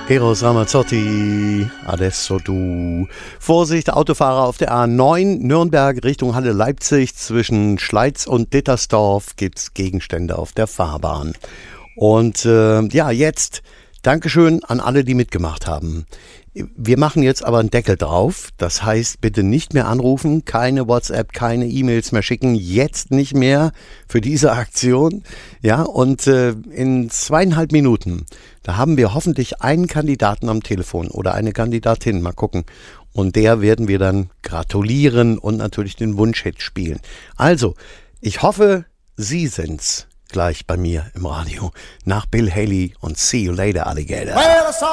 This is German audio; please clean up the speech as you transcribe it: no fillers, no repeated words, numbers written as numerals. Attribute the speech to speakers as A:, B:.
A: Eros Ramazzotti, adesso du. Vorsicht, Autofahrer auf der A9, Nürnberg Richtung Halle Leipzig. Zwischen Schleiz und Dittersdorf gibt's Gegenstände auf der Fahrbahn. Und jetzt Dankeschön an alle, die mitgemacht haben. Wir machen jetzt aber einen Deckel drauf. Das heißt, bitte nicht mehr anrufen, keine WhatsApp, keine E-Mails mehr schicken. Jetzt nicht mehr für diese Aktion. Ja, und in 2,5 Minuten, da haben wir hoffentlich einen Kandidaten am Telefon oder eine Kandidatin. Mal gucken. Und der werden wir dann gratulieren und natürlich den Wunschhit spielen. Also, ich hoffe, Sie sind's. Gleich bei mir im Radio nach Bill Haley und See You Later, Alligator.